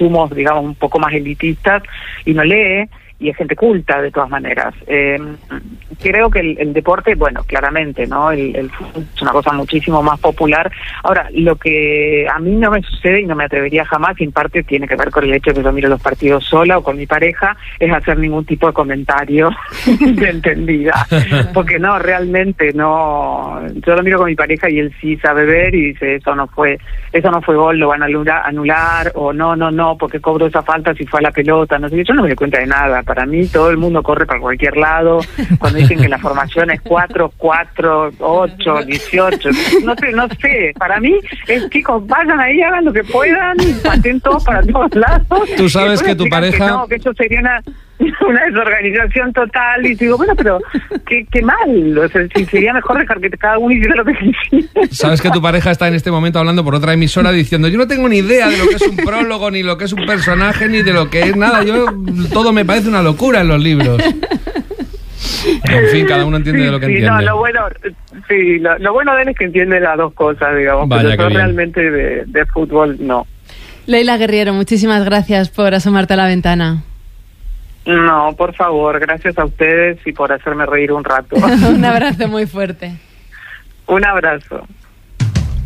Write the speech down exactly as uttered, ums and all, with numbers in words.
consumos, digamos, un poco más elitistas, y no lee, y es gente culta de todas maneras. Eh, creo que el, el deporte, bueno, claramente, ¿no? El, el fútbol es una cosa muchísimo más popular. Ahora, lo que a mí no me sucede y no me atrevería jamás, y en parte tiene que ver con el hecho de que yo miro los partidos sola o con mi pareja, es hacer ningún tipo de comentario de entendida. Porque no, realmente no. Yo lo miro con mi pareja y él sí sabe ver y dice, eso no fue, eso no fue gol, lo van a anular, anular o no, no, no, porque cobró esa falta si fue a la pelota, no sé qué. Yo no me doy cuenta de nada. Para mí todo el mundo corre para cualquier lado. Cuando dicen que la formación es cuatro, cuatro, ocho, dieciocho, no sé, no sé. Para mí es, chicos, vayan ahí, hagan lo que puedan, pateen todos para todos lados. Tú sabes que tu pareja... Que no, que eso sería una... una desorganización total, y digo, bueno, pero qué, qué mal, o sea, si sería mejor dejar que cada uno hiciera lo que quisiera. Sabes que tu pareja está en este momento hablando por otra emisora diciendo, yo no tengo ni idea de lo que es un prólogo, ni lo que es un personaje, ni de lo que es nada, yo todo me parece una locura en los libros. En fin, cada uno entiende sí, de lo que sí, entiende. No, lo bueno, sí, lo, lo bueno de él es que entiende las dos cosas, digamos, Vaya, pero yo bien. realmente de, de fútbol no. Leila Guerriero, muchísimas gracias por asomarte a la ventana. No, por favor, gracias a ustedes y por hacerme reír un rato. Un abrazo muy fuerte. Un abrazo.